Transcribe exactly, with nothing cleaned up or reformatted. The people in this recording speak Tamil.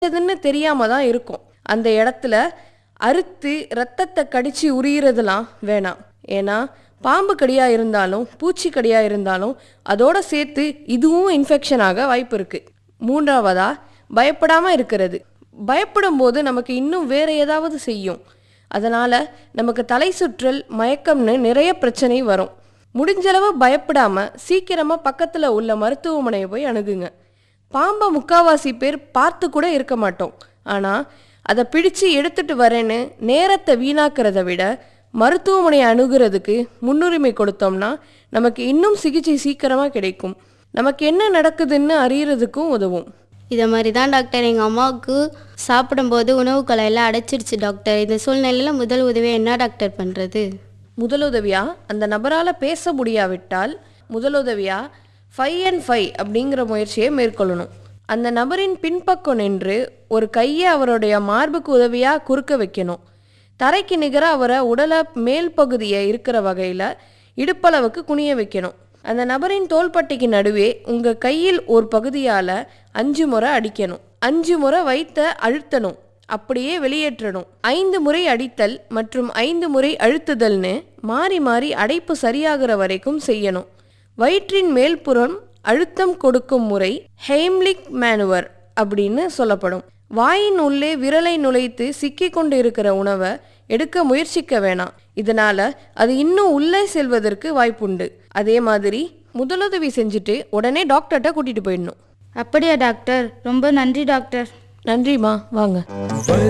எதுன்னு தெரியாம தான் இருக்கும். அந்த இடத்துல அறுத்து ரத்தத்தை கடிச்சு உரியிறதெல்லாம் வேணாம். ஏன்னா பாம்பு கடியா இருந்தாலும் பூச்சி கடியா இருந்தாலும் அதோட சேர்த்து இதுவும் இன்ஃபெக்ஷன் ஆக வாய்ப்பு இருக்கு. மூன்றாவதா பயப்படாம இருக்கிறது. பயப்படும் போது நமக்கு இன்னும் வேற ஏதாவது செய்யும். அதனால நமக்கு தலை சுற்றல், மயக்கம்னு நிறைய பிரச்சனை வரும். முடிஞ்சளவு பயப்படாம சீக்கிரமா பக்கத்துல உள்ள மருத்துவமனையை போய் அணுகுங்க. பாம்பை முக்காவாசி பேர் பார்த்து கூட இருக்க மாட்டோம். ஆனால் அதை பிடிச்சு எடுத்துட்டு வரேன்னு நேரத்தை வீணாக்கிறத விட மருத்துவமனையை அணுகிறதுக்கு முன்னுரிமை கொடுத்தோம்னா நமக்கு இன்னும் சிகிச்சை சீக்கிரமாக கிடைக்கும். நமக்கு என்ன நடக்குதுன்னு அறியறதுக்கும் உதவும். இதை மாதிரி தான் டாக்டர் எங்கள் அம்மாவுக்கு சாப்பிடும்போது உணவு குழாயெல்லாம் அடைச்சிருச்சு டாக்டர். இந்த சூழ்நிலையில் முதல் உதவியை என்ன டாக்டர் பண்ணுறது? முதலுதவியா அந்த நபரால் பேச முடியாவிட்டால் முதலுதவியா ஃபைவ் அண்ட் ஃபைவ் அப்படிங்கிற முயற்சியை மேற்கொள்ளணும். அந்த நபரின் பின்பக்கம் நின்று ஒரு கையை அவருடைய மார்புக்கு உதவியாக குறுக்க வைக்கணும். தரைக்கு நிகராக அவரை உடலை மேல் பகுதியை இருக்கிற வகையில் இடுப்பளவுக்கு குனிய வைக்கணும். அந்த நபரின் தோள்பட்டைக்கு நடுவே உங்கள் கையில் ஒரு பகுதியால் அஞ்சு முறை அடிக்கணும். அஞ்சு முறை வயிற்றை அழுத்தணும், அப்படியே வெளியேற்றணும். ஐந்து முறை அடித்தல் மற்றும் ஐந்து முறை அழுத்துதல்னு மாறி மாறி அடைப்பு சரியாகிற வரைக்கும் செய்யணும். வயிற்றின் மேல்புறம் அழுத்தம் கொடுக்கும் முறை ஹெய்ம்லிக் மேனுவர் அப்படின்னு சொல்லப்படும். வாயின் உள்ளே விரலை நுழைத்து சிக்கி கொண்டு இருக்கிற உணவை எடுக்க முயற்சிக்க வேணாம். இதனால அது இன்னும் உள்ளே செல்வதற்கு வாய்ப்புண்டு. அதே மாதிரி முதலுதவி செஞ்சுட்டு உடனே டாக்டர்கிட்ட கூட்டிட்டு போயிடணும். அப்படியா டாக்டர்? ரொம்ப நன்றி டாக்டர். நன்றிம்மா, வாங்க.